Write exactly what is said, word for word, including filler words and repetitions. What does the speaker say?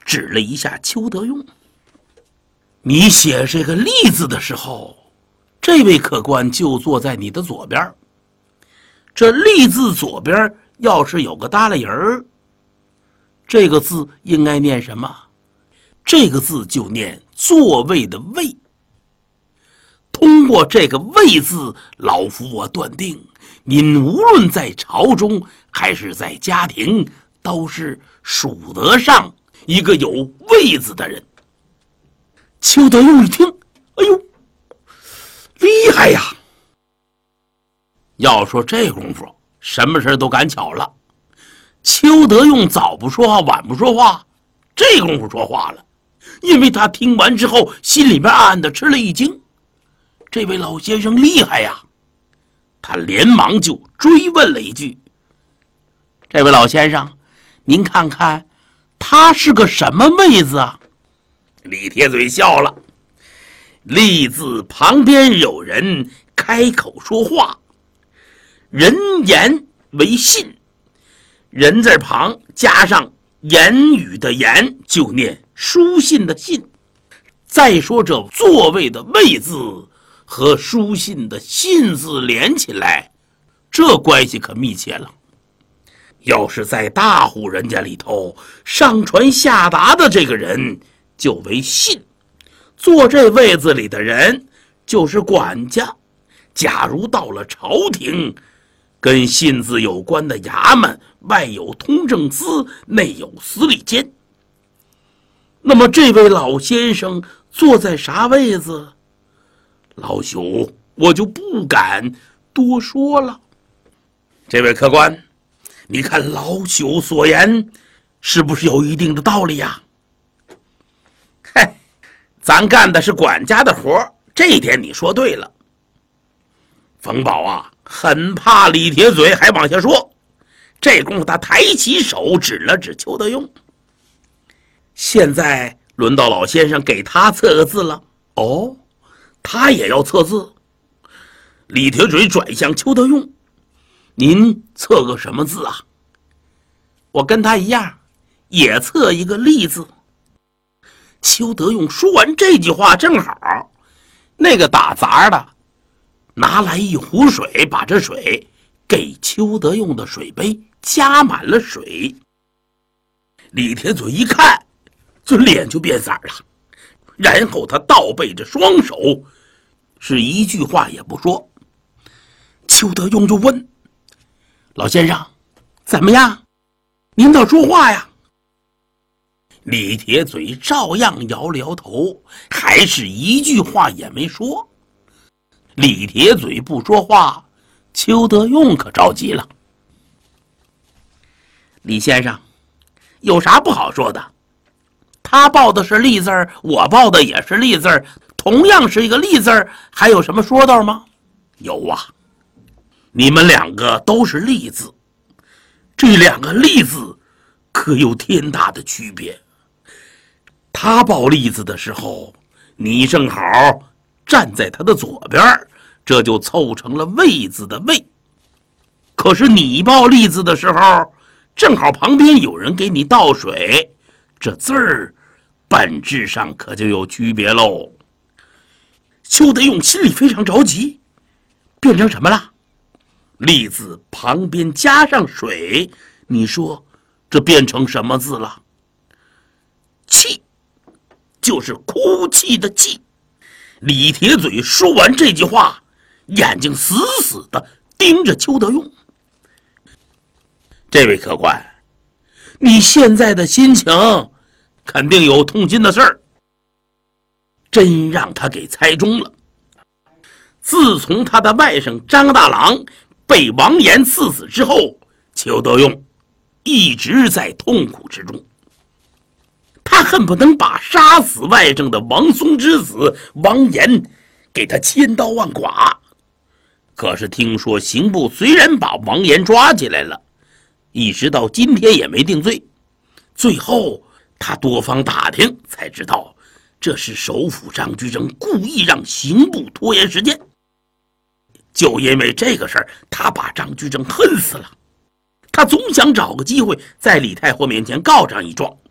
指了一下邱德用：“你写这个利字的时候，这位客官就坐在你的左边。这利字左边要是有个耷拉人儿，这个字应该念什么？这个字就念座位的位。通过这个位字，老夫我断定，您无论在朝中还是在家庭，都是数得上一个有位子的人。”邱德用一听，哎呦，厉害呀！要说这功夫，什么事都敢巧了。邱德用早不说话，晚不说话，这功夫说话了，因为他听完之后，心里面暗暗的吃了一惊。这位老先生厉害呀！他连忙就追问了一句：“这位老先生，您看看，他是个什么位子啊？”李铁嘴笑了：“利字旁边有人开口说话，人言为信，人字旁加上言语的言，就念书信的信。再说这座位的位字和书信的信字连起来，这关系可密切了。要是在大户人家里头，上传下达的这个人就为信，坐这位子里的人就是管家。假如到了朝廷，跟信字有关的衙门，外有通政司，内有司礼监。那么这位老先生坐在啥位子？老朽我就不敢多说了。这位客官，你看老朽所言是不是有一定的道理呀？嘿，咱干的是管家的活，这一点你说对了。冯保啊，很怕李铁嘴还往下说，这功夫他抬起手指了指邱德用：“现在轮到老先生给他测个字了。”哦，他也要测字。李铁嘴转向邱德用：“您测个什么字啊？”“我跟他一样，也测一个利字。”邱德用说完这句话，正好那个打杂的拿来一壶水，把这水给邱德用的水杯加满了水。李铁嘴一看，这脸就变色了，然后他倒背着双手，是一句话也不说。邱德用就问：“老先生，怎么样？您倒说话呀？”李铁嘴照样摇了摇头，还是一句话也没说。李铁嘴不说话，邱德用可着急了：“李先生，有啥不好说的？他报的是利字儿，我报的也是利字儿，同样是一个利字儿，还有什么说道吗？”“有啊，你们两个都是利字，这两个利字可有天大的区别。他报利字的时候，你正好站在他的左边，这就凑成了位字的位。可是你报利字的时候，正好旁边有人给你倒水，这字儿本质上可就有区别喽。”邱德用心里非常着急，变成什么了？利字旁边加上水，你说这变成什么字了？气，就是哭泣的泣。李铁嘴说完这句话，眼睛死死地盯着邱德用：“这位客官，你现在的心情肯定有痛心的事儿，真让他给猜中了。自从他的外甥张大郎被王延刺死之后，邱德用一直在痛苦之中。他恨不能把杀死外甥的王松之子王延给他千刀万剐。可是听说刑部虽然把王延抓起来了，一直到今天也没定罪。最后他多方打听才知道，这是首辅张居正故意让刑部拖延时间。就因为这个事儿，他把张居正恨死了。他总想找个机会在李太后面前告上一状。